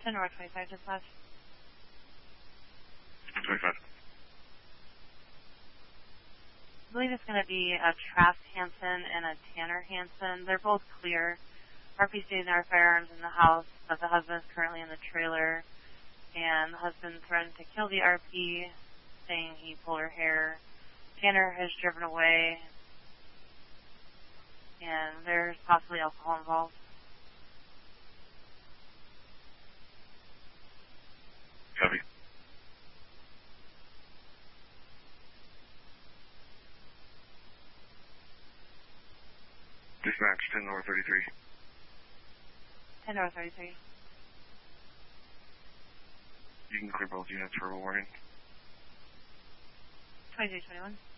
10 North 25 dispatch. 25. I believe it's going to be a Trask Hansen and a Tanner Hansen. They're both clear. RP stated there are firearms in the house, but the husband is currently in the trailer, and the husband threatened to kill the RP, saying he pulled her hair. Tanner has driven away, and there's possibly alcohol involved. Copy. Dispatch, 10 North 33. 10 North 33. You can clear both units for a warning. 2321.